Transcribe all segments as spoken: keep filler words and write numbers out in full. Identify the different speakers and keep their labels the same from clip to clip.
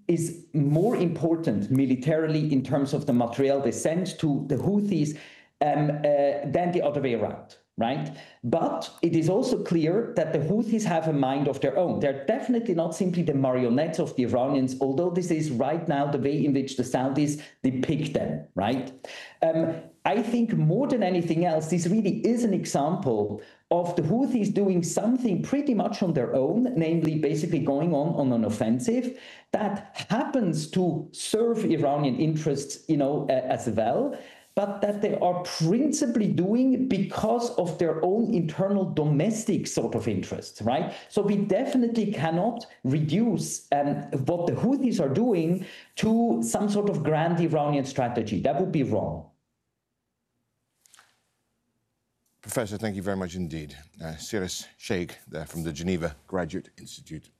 Speaker 1: is more important militarily in terms of the material they send to the Houthis um, uh, than the other way around, right? But it is also clear that the Houthis have a mind of their own. They're definitely not simply the marionettes of the Iranians, although this is right now the way in which the Saudis depict them, right? Um, I think more than anything else, this really is an example of the Houthis doing something pretty much on their own, namely basically going on on an offensive that happens to serve Iranian interests, you know, uh, as well, but that they are principally doing because of their own internal domestic sort of interests, right? So we definitely cannot reduce um, what the Houthis are doing to some sort of grand Iranian strategy. That would be wrong.
Speaker 2: Professor, thank you very much indeed. Uh, Cyrus Sheikh there from the Geneva Graduate Institute.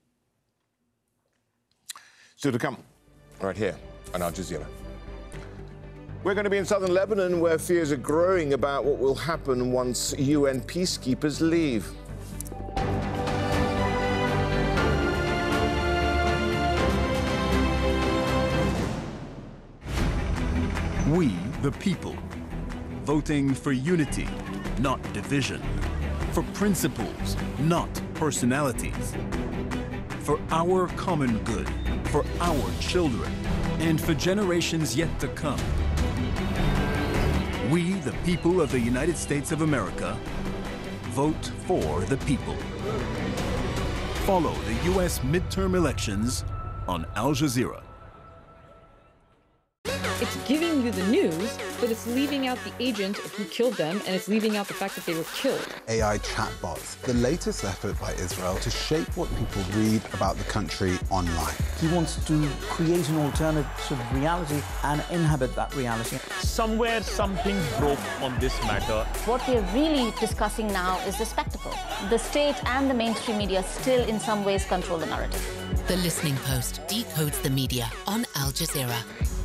Speaker 2: Still to come, right here on Al Jazeera. We're going to be in southern Lebanon, where fears are growing about what will happen once U N peacekeepers leave.
Speaker 3: We, the people, voting for unity, not division, for principles, not personalities, for our common good, for our children, and for generations yet to come. We, the people of the United States of America, vote for the people. Follow the U S midterm elections on Al Jazeera.
Speaker 4: It's giving you the news, but it's leaving out the agent who killed them, and it's leaving out the fact that they were killed.
Speaker 5: A I chatbots, the latest effort by Israel to shape what people read about the country online.
Speaker 6: He wants to create an alternative reality and inhabit that reality.
Speaker 7: Somewhere something broke on this matter.
Speaker 8: What we're really discussing now is the spectacle. The state and the mainstream media still in some ways control the narrative.
Speaker 9: The Listening Post decodes the media on Al Jazeera.